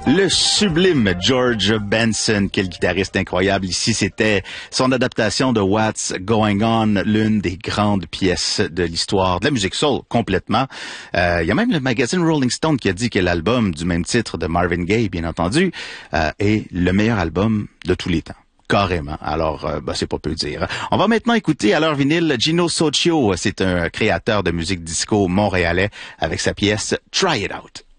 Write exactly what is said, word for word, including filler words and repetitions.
Le sublime George Benson, quel guitariste incroyable. Ici, c'était son adaptation de What's Going On, l'une des grandes pièces de l'histoire de la musique soul, complètement. Euh, il y a même le magazine Rolling Stone qui a dit que l'album du même titre de Marvin Gaye, bien entendu, euh, est le meilleur album de tous les temps. Carrément. Alors, euh, bah, c'est pas peu dire. On va maintenant écouter à l'heure vinyle Gino Soccio. C'est un créateur de musique disco montréalais avec sa pièce Try It Out.